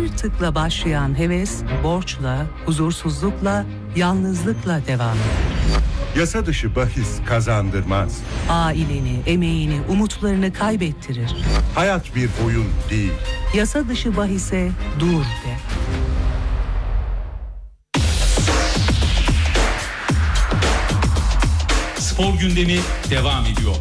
tıkla başlayan heves, borçla, huzursuzlukla, yalnızlıkla devam eder. Yasa dışı bahis kazandırmaz. Aileni, emeğini, umutlarını kaybettirir. Hayat bir oyun değil. Yasa dışı bahise dur de. Spor gündemi devam ediyor.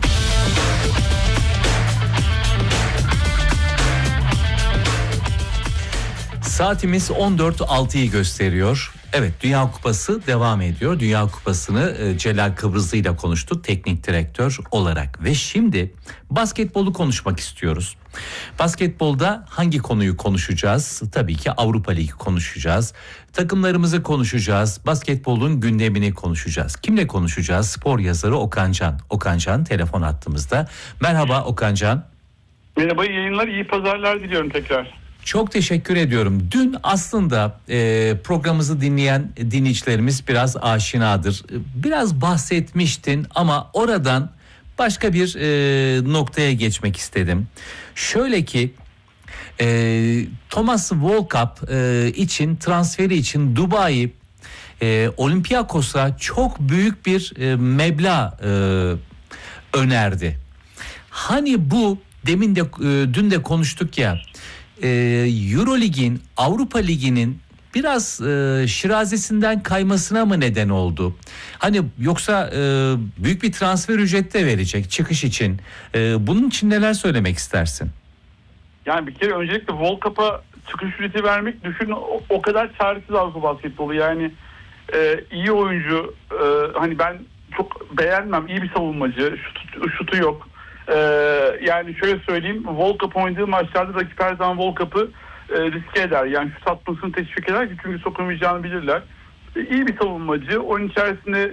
Saatimiz 14.06'yı gösteriyor. Evet, Dünya Kupası devam ediyor. Dünya Kupası'nı Celal Kıbrıslı ile konuştuk teknik direktör olarak. Ve şimdi basketbolu konuşmak istiyoruz. Basketbolda hangi konuyu konuşacağız? Tabii ki Avrupa Ligi konuşacağız. Takımlarımızı konuşacağız. Basketbolun gündemini konuşacağız. Kimle konuşacağız? Spor yazarı Okan Can. Okan Can telefon hattımızda. Merhaba Okan Can. Merhaba, iyi yayınlar, iyi pazarlar diliyorum tekrar. Çok teşekkür ediyorum. Dün aslında programımızı dinleyen dinleyicilerimiz biraz aşinadır. Biraz bahsetmiştin ama oradan başka bir noktaya geçmek istedim. Şöyle ki Thomas Volkap için transferi için Dubai Olympiakos'a çok büyük bir meblağ önerdi. Hani bu demin de dün de konuştuk ya, Eurolig'in, Avrupa Ligi'nin biraz şirazesinden kaymasına mı neden oldu? Hani yoksa büyük bir transfer ücreti de verecek çıkış için. Bunun için neler söylemek istersin? Yani bir kere öncelikle World Cup'a çıkış ücreti vermek, düşün, o kadar çaresiz Avrupa basketbolu. Yani iyi oyuncu, hani ben çok beğenmem, iyi bir savunmacı, şutu yok. Yani şöyle söyleyeyim, World Cup oynadığı maçlarda rakip her zaman World Cup'ı riske eder. Yani şut atmasını teşvik eder ki, çünkü sokamayacağını bilirler. İyi bir savunmacı, oyun içerisinde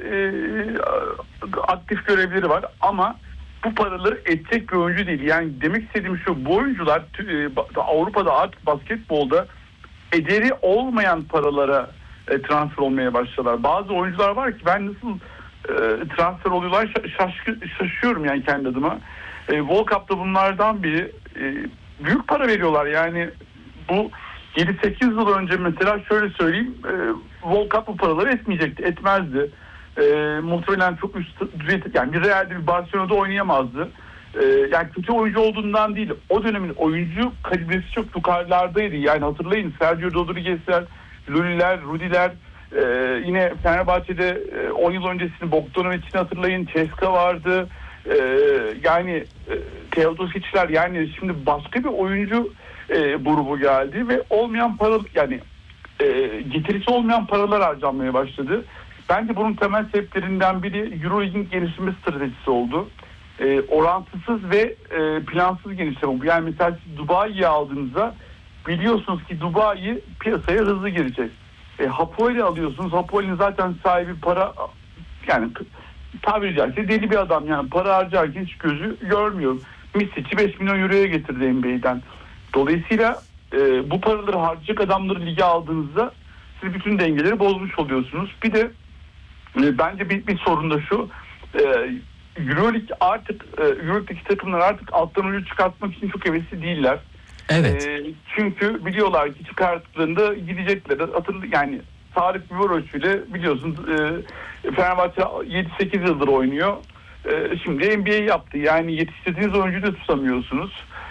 aktif görevleri var ama bu paraları edecek bir oyuncu değil. Yani demek istediğim şu, bu oyuncular Avrupa'da artık basketbolda ederi olmayan paralara transfer olmaya başladılar. Bazı oyuncular var ki ben nasıl transfer oluyorlar şaşıyorum yani kendi adıma. World Cup'ta bunlardan biri. Büyük para veriyorlar yani. Bu 7-8 yıl önce mesela şöyle söyleyeyim, World Cup bu paraları etmezdi. Muhtemelen çok üst düzey, yani bir Real'de bir Barcelona'da oynayamazdı. Yani kötü oyuncu olduğundan değil, o dönemin oyuncu kalibresi çok yukarılardaydı. Yani hatırlayın, Sergio Rodriguez'ler, Luli'ler, Rudi'ler, yine Fenerbahçe'de 10 yıl öncesini Bogdanovic'ini hatırlayın, Ceska vardı. Yani Teodosic'ler, yani şimdi başka bir oyuncu grubu geldi ve olmayan para, yani getirisi olmayan paralar harcanmaya başladı. Bence bunun temel sebeplerinden biri Euroleague'in geliştirme stratejisi oldu. Orantısız ve plansız genişleme. Yani mesela siz Dubai'yi aldığınızda biliyorsunuz ki Dubai piyasaya hızlı girecek. Hapoel'i alıyorsunuz. Hapoel'in zaten sahibi para, yani tabiri caizse deli bir adam, yani para harcarken hiç gözü görmüyor. Misic'i 5 milyon euroya getirdi NBA'den. Dolayısıyla bu paraları harcayacak adamları lige aldığınızda siz bütün dengeleri bozmuş oluyorsunuz. Bir de bence bir sorun da şu, Euroleague artık Euroleague'deki takımlar artık alttan oyuncu çıkartmak için çok hevesli değiller. Evet. Çünkü biliyorlar ki çıkarttıklarında gidecekler. Yani Tarık Biberoğlu'yla biliyorsun Fenerbahçe 7-8 yıldır oynuyor. Şimdi NBA yaptı. Yani yetiştirdiğiniz oyuncuyu da tutamıyorsunuz.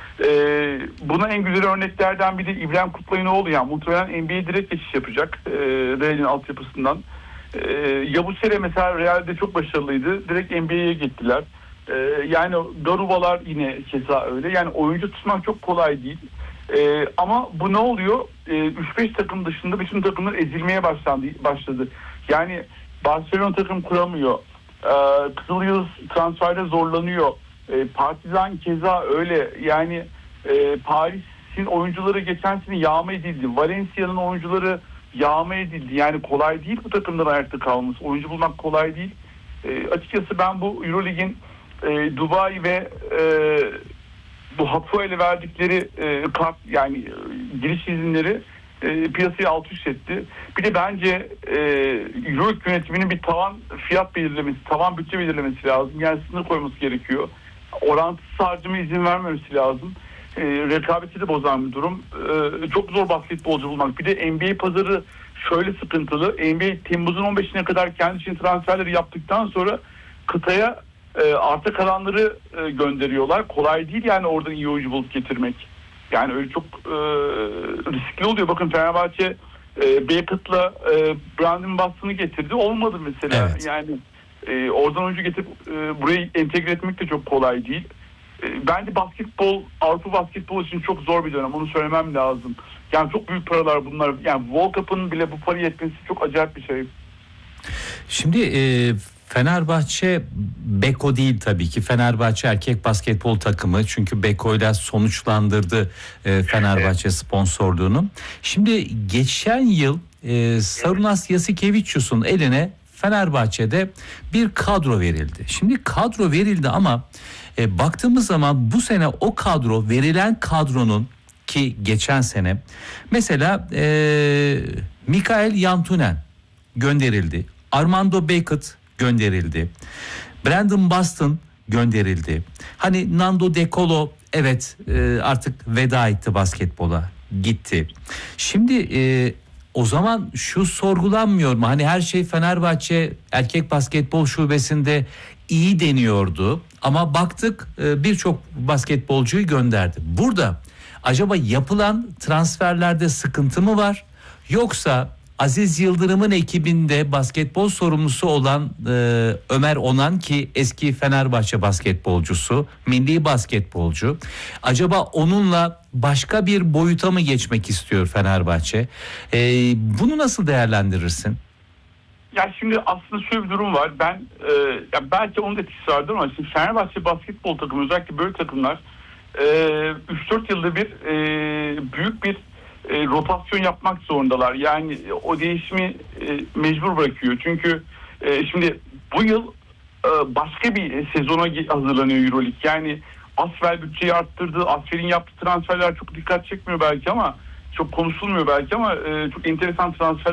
Buna en güzel örneklerden biri İbrahim Kutlayınoğlu. Yani muhtemelen NBA'ye direkt geçiş yapacak Real'in altyapısından. Yabusele mesela Real'de çok başarılıydı. Direkt NBA'ye gittiler. Yani Garubalar yine keza öyle. Yani oyuncu tutmak çok kolay değil. Ama bu ne oluyor? 3-5 takım dışında bütün takımlar ezilmeye başladı. Yani Barcelona takım kuramıyor. Kızılyıldız transferde zorlanıyor. Partizan keza öyle. Yani Paris'in oyuncuları geçen sene yağma edildi. Valencia'nın oyuncuları yağma edildi. Yani kolay değil bu takımların ayakta kalması. Oyuncu bulmak kolay değil. Açıkçası ben bu Euroleague'in Dubai ve bu Hapoel'e verdikleri kart, yani giriş izinleri piyasayı alt üst etti. Bir de bence Euroleague yönetiminin bir tavan fiyat belirlemesi, tavan bütçe belirlemesi lazım. Yani sınır koyması gerekiyor. Orantısız harcama izin vermemesi lazım. rekabeti de bozan bir durum. Çok zor basketbolcu bulmak. Bir de NBA pazarı şöyle sıkıntılı. NBA Temmuz'un 15'ine kadar kendi için transferleri yaptıktan sonra kıtaya arta kalanları gönderiyorlar. Kolay değil yani oradan iyi oyuncu bulup getirmek. Yani öyle çok riskli oluyor. Bakın Fenerbahçe Beckett'la Brandon Boston'ı getirdi. Olmadı mesela. Evet. Yani oradan oyuncu getirip burayı entegre etmek de çok kolay değil. Bence Avrupa basketbol için çok zor bir dönem. Onu söylemem lazım. Yani çok büyük paralar bunlar. Yani World Cup'ın bile bu parayı etmesi çok acayip bir şey. Şimdi Fenerbahçe Beko değil tabii ki. Fenerbahçe erkek basketbol takımı. Çünkü Beko'yla sonuçlandırdı Fenerbahçe sponsorluğunu. Şimdi geçen yıl Sarunas Yasikevicius'un eline Fenerbahçe'de bir kadro verildi. Şimdi kadro verildi ama baktığımız zaman bu sene o kadro, verilen kadronun, ki geçen sene mesela Mikael Yantunen gönderildi. Armando Beckett gönderildi. Brandon Boston gönderildi. Hani Nando De Colo evet artık veda etti basketbola, gitti. Şimdi o zaman şu sorgulanmıyor mu? Hani her şey Fenerbahçe erkek basketbol şubesinde iyi deniyordu ama baktık birçok basketbolcuyu gönderdi. Burada acaba yapılan transferlerde sıkıntı mı var? Yoksa Aziz Yıldırım'ın ekibinde basketbol sorumlusu olan Ömer Onan, ki eski Fenerbahçe basketbolcusu, milli basketbolcu, acaba onunla başka bir boyuta mı geçmek istiyor Fenerbahçe? Bunu nasıl değerlendirirsin? Ya şimdi aslında şöyle bir durum var. Ben ya belki onun etkisi vardır ama şimdi Fenerbahçe basketbol takımı, özellikle böyle takımlar 3-4 yılda bir büyük bir rotasyon yapmak zorundalar. Yani o değişimi mecbur bırakıyor. Çünkü şimdi bu yıl başka bir sezona hazırlanıyor EuroLeague. Yani Asfer bütçeyi arttırdı. Asfer'in yaptığı transferler çok dikkat çekmiyor belki ama çok konuşulmuyor belki ama çok enteresan transferler